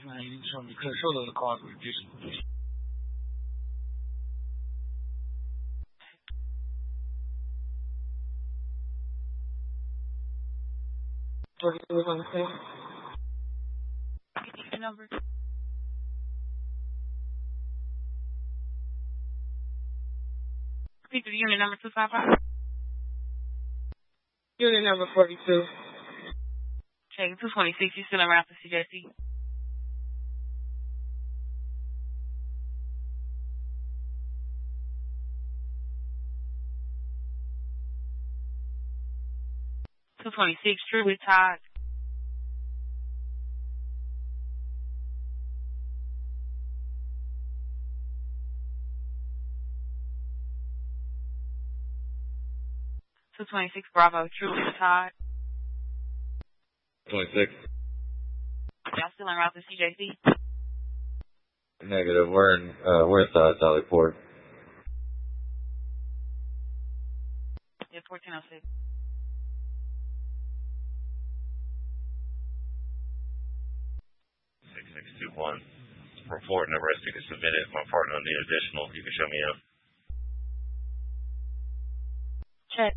那一定程度可受到的高度就是。What do you want to say? Number. Repeat the unit number 255. Unit number 42. Checking 226. You still around for CJC? $226. True with Todd. $226. Bravo. True with Todd. 26. Y'all still en route to CJC? Negative. We're inside Solid Port. Yeah, 1406. One. Report and arrest ticket submitted. My partner will need additional. You can show me up. Check.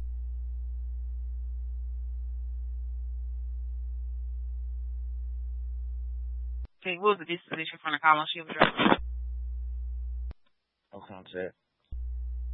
Okay, what was the disposition from the column she was driving? No contact.